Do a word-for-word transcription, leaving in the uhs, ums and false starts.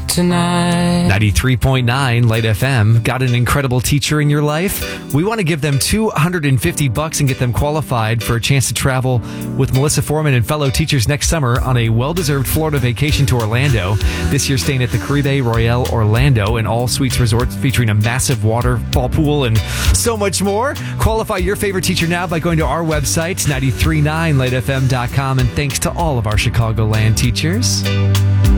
tonight. ninety-three point nine Light F M. Got an incredible teacher in your life? We want to give them two hundred fifty bucks and get them qualified for a chance to travel with Melissa Foreman and fellow teachers next summer on a well-deserved Florida vacation to Orlando. This year staying at the Caribe Royale Orlando, an all-suites resort featuring a massive waterfall pool and so much more. Qualify your favorite teacher now by going to our website, nine three nine light f m dot com, and thanks to all of our Chicagoland teachers.